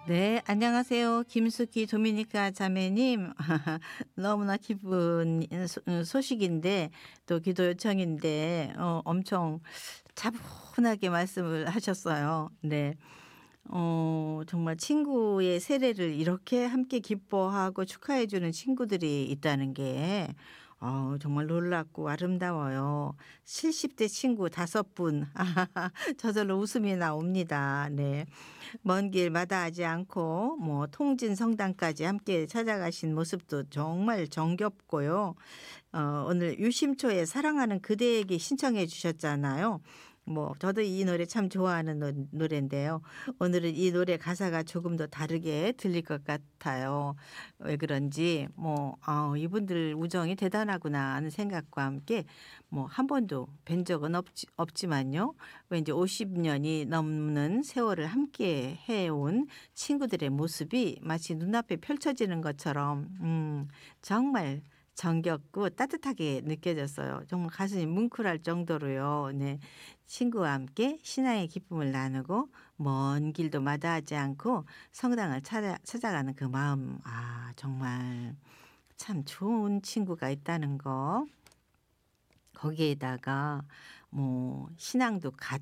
네, 안녕하세요. 김숙희 도미니카 자매님. 너무나 기쁜 소식인데 또 기도 요청인데 엄청 차분하게 말씀을 하셨어요. 네. 정말 친구의 세례를 이렇게 함께 기뻐하고 축하해 주는 친구들이 있다는 게 정말 놀랍고 아름다워요. 70대 친구 5분. 저절로 웃음이 나옵니다. 네. 먼 길 마다하지 않고 뭐 통진 성당까지 함께 찾아가신 모습도 정말 정겹고요. 오늘 유심초에 사랑하는 그대에게 신청해 주셨잖아요. 뭐 저도 이 노래 참 좋아하는 노래인데요. 오늘은 이 노래 가사가 조금 더 다르게 들릴 것 같아요. 왜 그런지 뭐 이분들 우정이 대단하구나 하는 생각과 함께 뭐 한 번도 뵌 적은 없지만요. 왠지 50년이 넘는 세월을 함께 해온 친구들의 모습이 마치 눈앞에 펼쳐지는 것처럼 정말 정겹고 따뜻하게 느껴졌어요. 정말 가슴이 뭉클할 정도로요. 네. 친구와 함께 신앙의 기쁨을 나누고 먼 길도 마다하지 않고 성당을 찾아가는 그 마음. 정말 참 좋은 친구가 있다는 거. 거기에다가 뭐 신앙도 같